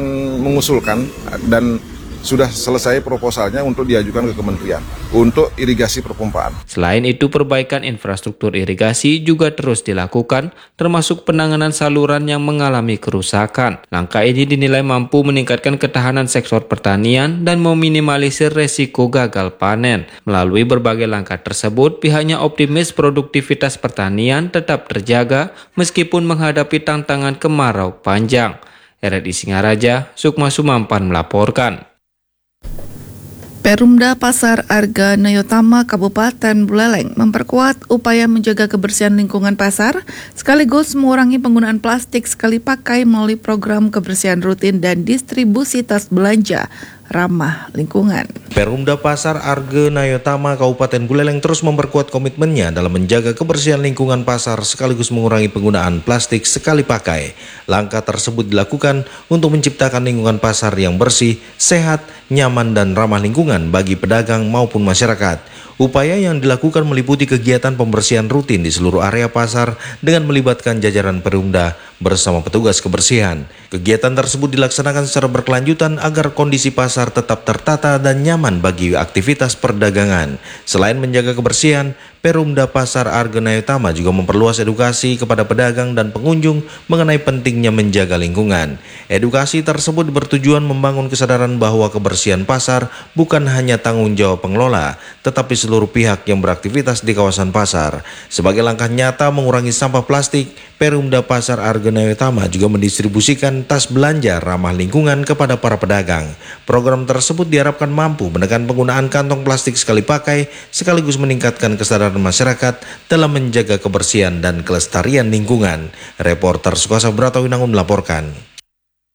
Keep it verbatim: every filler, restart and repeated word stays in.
akan mengusulkan dan sudah selesai proposalnya untuk diajukan ke Kementerian untuk irigasi perpompaan. Selain itu, perbaikan infrastruktur irigasi juga terus dilakukan, termasuk penanganan saluran yang mengalami kerusakan. Langkah ini dinilai mampu meningkatkan ketahanan sektor pertanian dan meminimalisir resiko gagal panen. Melalui berbagai langkah tersebut, pihaknya optimis produktivitas pertanian tetap terjaga meskipun menghadapi tantangan kemarau panjang. R R I Singaraja, Sukma Sumampan melaporkan. Perumda Pasar Arga Nayotama Kabupaten Buleleng memperkuat upaya menjaga kebersihan lingkungan pasar sekaligus mengurangi penggunaan plastik sekali pakai melalui program kebersihan rutin dan distribusi tas belanja ramah lingkungan. Perumda Pasar Arga Nayotama Kabupaten Buleleng terus memperkuat komitmennya dalam menjaga kebersihan lingkungan pasar sekaligus mengurangi penggunaan plastik sekali pakai. Langkah tersebut dilakukan untuk menciptakan lingkungan pasar yang bersih, sehat, nyaman dan ramah lingkungan bagi pedagang maupun masyarakat. Upaya yang dilakukan meliputi kegiatan pembersihan rutin di seluruh area pasar dengan melibatkan jajaran Perumda bersama petugas kebersihan. Kegiatan tersebut dilaksanakan secara berkelanjutan agar kondisi pasar tetap tertata dan nyaman bagi aktivitas perdagangan. Selain menjaga kebersihan, Perumda Pasar Arga Nayotama juga memperluas edukasi kepada pedagang dan pengunjung mengenai pentingnya menjaga lingkungan. Edukasi tersebut bertujuan membangun kesadaran bahwa kebersihan pasar bukan hanya tanggung jawab pengelola, tetapi seluruh pihak yang beraktivitas di kawasan pasar. Sebagai langkah nyata mengurangi sampah plastik, Perumda Pasar Arga Nayotama juga mendistribusikan tas belanja ramah lingkungan kepada para pedagang. Program tersebut diharapkan mampu menekan penggunaan kantong plastik sekali pakai sekaligus meningkatkan kesadaran masyarakat dalam menjaga kebersihan dan kelestarian lingkungan. Reporter Sukasa Bratawinangun melaporkan.